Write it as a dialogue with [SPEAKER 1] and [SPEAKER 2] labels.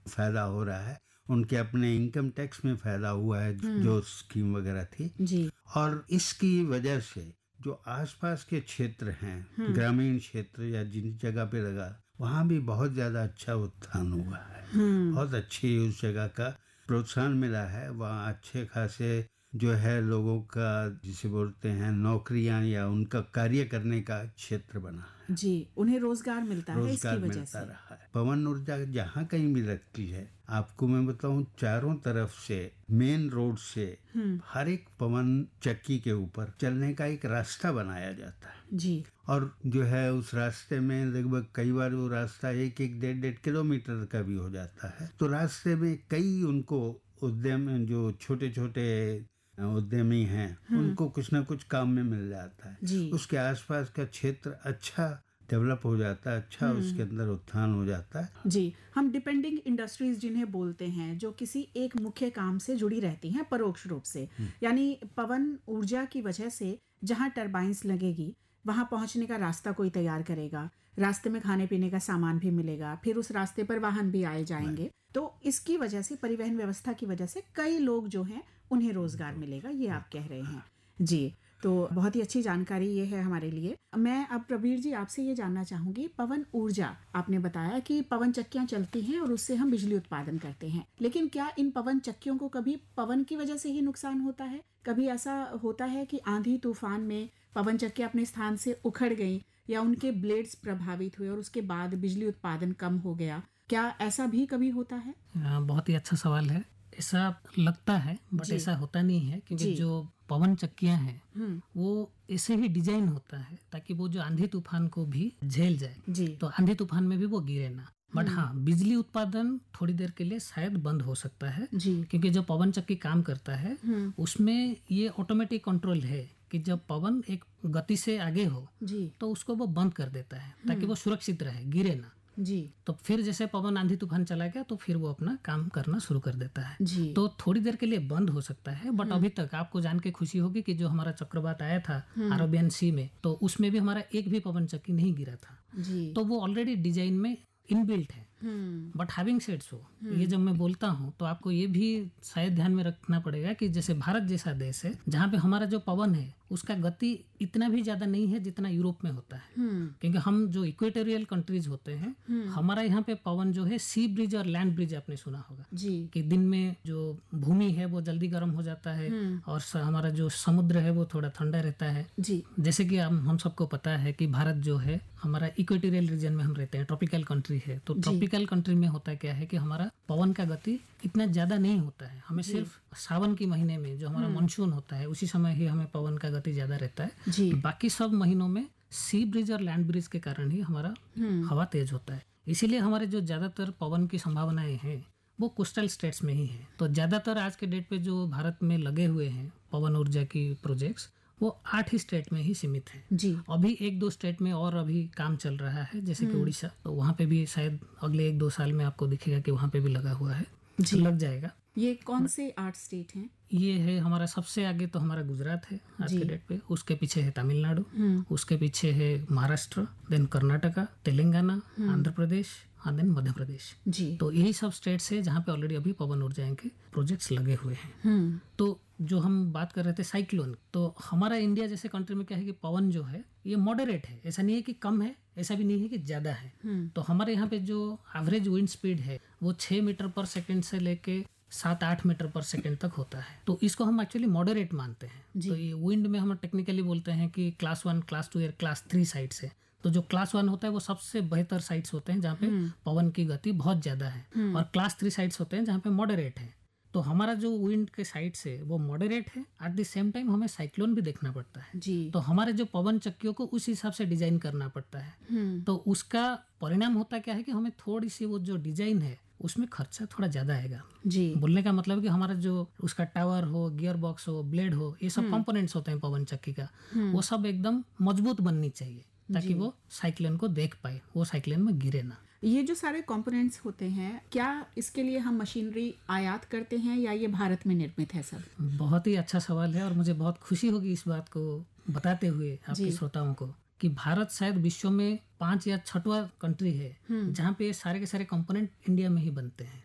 [SPEAKER 1] फायदा हो रहा है, उनके अपने इनकम टैक्स में फायदा हुआ है जो स्कीम वगैरह थी
[SPEAKER 2] जी।
[SPEAKER 1] और इसकी वजह से जो आसपास के क्षेत्र हैं, ग्रामीण क्षेत्र या जिन जगह पे लगा, वहाँ भी बहुत ज्यादा अच्छा उत्थान हुआ है। बहुत अच्छी उस जगह का प्रोत्साहन मिला है। वहाँ अच्छे खासे जो है लोगों का, जिसे बोलते हैं नौकरियां या उनका कार्य करने का क्षेत्र बना है।
[SPEAKER 2] जी, उन्हें रोजगार मिलता है इसकी
[SPEAKER 1] रोजगार
[SPEAKER 2] वजह
[SPEAKER 1] मिलता
[SPEAKER 2] से।
[SPEAKER 1] रहा है। पवन ऊर्जा जहाँ कहीं भी लगती है, आपको मैं बताऊं, चारों तरफ से मेन रोड से हर एक पवन चक्की के ऊपर चलने का एक रास्ता बनाया जाता है
[SPEAKER 2] जी।
[SPEAKER 1] और जो है उस रास्ते में लगभग कई बार वो रास्ता 1-1, 1.5 किलोमीटर का भी हो जाता है। तो रास्ते में कई उनको उद्यम, जो छोटे छोटे उद्यमी हैं, उनको कुछ ना कुछ काम में मिल जाता है।
[SPEAKER 2] जी।
[SPEAKER 1] उसके आसपास का क्षेत्र अच्छा डेवलप हो जाता है, अच्छा उसके अंदर उत्थान हो जाता है।
[SPEAKER 2] जी, हम डिपेंडिंग इंडस्ट्रीज जिन्हें बोलते हैं, जो किसी एक मुख्य काम से जुड़ी रहती हैं परोक्ष रूप से, यानी पवन ऊर्जा की वजह से जहां टरबाइंस लगेगी वहां पहुंचने का रास्ता कोई तैयार करेगा, रास्ते में खाने पीने का सामान भी मिलेगा, फिर उस रास्ते पर वाहन भी आए जाएंगे। तो इसकी वजह से, परिवहन व्यवस्था की वजह से कई लोग जो हैं उन्हें रोजगार मिलेगा, ये आप कह रहे हैं। जी, तो बहुत ही अच्छी जानकारी ये है हमारे लिए। मैं अब प्रवीर जी आपसे ये जानना चाहूंगी, पवन ऊर्जा, आपने बताया कि पवन चक्कियां चलती हैं और उससे हम बिजली उत्पादन करते हैं, लेकिन क्या इन पवन चक्कियों को कभी पवन की वजह से ही नुकसान होता है? कभी ऐसा होता है कि आंधी तूफान में पवन चक्कियां अपने स्थान से उखड़ गई या उनके ब्लेड्स प्रभावित हुए और उसके बाद बिजली उत्पादन कम हो गया? क्या ऐसा भी कभी होता है?
[SPEAKER 3] बहुत ही अच्छा सवाल है। ऐसा लगता है बट ऐसा होता नहीं है, क्योंकि जो पवन चक्कियां हैं वो ऐसे ही डिजाइन होता है ताकि वो जो आंधी तूफान को भी झेल जाए। तो आंधी तूफान में भी वो गिरे ना। बट हाँ, बिजली उत्पादन थोड़ी देर के लिए शायद बंद हो सकता है, क्योंकि जो पवन चक्की काम करता है उसमें ये ऑटोमेटिक कंट्रोल है कि जब पवन एक गति से आगे हो तो उसको वो बंद कर देता है ताकि वो सुरक्षित रहे, गिरे ना।
[SPEAKER 2] जी।
[SPEAKER 3] तो फिर जैसे पवन आंधी तूफान चला गया तो फिर वो अपना काम करना शुरू कर देता है।
[SPEAKER 2] जी।
[SPEAKER 3] तो थोड़ी देर के लिए बंद हो सकता है, बट अभी तक आपको जान के खुशी होगी कि जो हमारा चक्रवात आया था अरबियन सी में, तो उसमें भी हमारा एक भी पवन चक्की नहीं गिरा था।
[SPEAKER 2] जी।
[SPEAKER 3] तो वो ऑलरेडी डिजाइन में इनबिल्ट है। बट हैविंग सेड सो, ये जब मैं बोलता हूँ तो आपको ये भी शायद ध्यान में रखना पड़ेगा कि जैसे भारत जैसा देश है जहाँ पे हमारा जो पवन है उसका गति इतना भी ज्यादा नहीं है जितना यूरोप में होता है, क्योंकि हम जो इक्वेटोरियल कंट्रीज होते हैं, हमारा यहाँ पे पवन जो है सी ब्रिज और लैंड ब्रिज आपने सुना होगा कि दिन में जो भूमि है वो जल्दी गर्म हो जाता है और हमारा जो समुद्र है वो थोड़ा ठंडा रहता है। जैसे कि हम सबको पता है कि भारत जो है हमारा इक्वेटोरियल रीजन में हम रहते हैं, ट्रॉपिकल कंट्री है। तो ट्रॉपिकल कंट्री में होता क्या है कि हमारा पवन का गति इतना ज्यादा नहीं होता है। हमें सिर्फ सावन के महीने में जो हमारा मानसून होता है उसी समय ही हमें पवन का गति ज्यादा रहता है। बाकी सब महीनों में सी ब्रिज और लैंड ब्रिज के कारण ही हमारा हवा तेज होता है। इसीलिए हमारे जो ज्यादातर पवन की संभावनाएं हैं वो कोस्टल स्टेट्स में ही है। तो ज्यादातर आज के डेट पे जो भारत में लगे हुए हैं पवन ऊर्जा की प्रोजेक्ट्स, वो 8 ही स्टेट में ही सीमित है। अभी 1-2 स्टेट में और अभी काम चल रहा है, जैसे कि उड़ीसा, तो वहाँ पे भी शायद अगले 1-2 साल में आपको दिखेगा कि वहाँ पे भी लगा हुआ है, लग जाएगा।
[SPEAKER 2] ये कौन से 8 स्टेट हैं?
[SPEAKER 3] ये है हमारा सबसे आगे तो हमारा गुजरात है आज के डेट पे, उसके पीछे है तमिलनाडु, उसके पीछे है महाराष्ट्र, देन कर्नाटका, तेलंगाना, आंध्र प्रदेश, देन मध्य प्रदेश। तो यही सब स्टेट्स है जहाँ पे ऑलरेडी अभी पवन ऊर्जा के प्रोजेक्ट्स लगे हुए हैं। तो जो हम बात कर रहे थे साइक्लोन, तो हमारा इंडिया जैसे कंट्री में क्या है कि पवन जो है ये मॉडरेट है, ऐसा नहीं है कि कम है, ऐसा भी नहीं है कि ज्यादा है। तो हमारे यहाँ पे जो एवरेज विंड स्पीड है वो 6 मीटर पर सेकेंड से लेके 7-8 मीटर पर सेकेंड तक होता है। तो इसको हम एक्चुअली मॉडरेट मानते हैं। तो ये विंड में हम टेक्निकली बोलते हैं कि क्लास 1, क्लास 2 या क्लास 3 साइड्स है। तो जो क्लास 1 होता है वो सबसे बेहतर साइड्स होते हैं जहाँ पे पवन की गति बहुत ज्यादा है, और क्लास 3 साइड्स होते हैं जहाँ पे मॉडरेट है। तो हमारा जो विंड के साइड्स है वो मॉडरेट है, एट द सेम टाइम हमें साइक्लोन भी देखना पड़ता है। तो हमारे जो पवन चक्कियों को उस हिसाब से डिजाइन करना पड़ता है। तो उसका परिणाम होता क्या है कि हमें थोड़ी सी वो जो डिजाइन है उसमें खर्चा थोड़ा ज्यादा आएगा। बोलने का मतलब कि हमारा जो उसका टावर हो, गियर बॉक्स हो, ब्लेड हो, ये सब कंपोनेंट्स होते हैं पवन चक्की का, वो सब एकदम मजबूत बननी चाहिए ताकि वो साइक्लोन को देख पाए, वो साइक्लोन में गिरे ना।
[SPEAKER 2] ये जो सारे कंपोनेंट्स होते हैं, क्या इसके लिए हम मशीनरी आयात करते हैं या ये भारत में निर्मित है सब?
[SPEAKER 3] बहुत ही अच्छा सवाल है और मुझे बहुत खुशी होगी इस बात को बताते हुए आपके श्रोताओं को कि भारत शायद विश्व में 5 या 6वां कंट्री है जहाँ पे सारे के सारे कंपोनेंट इंडिया में ही बनते हैं।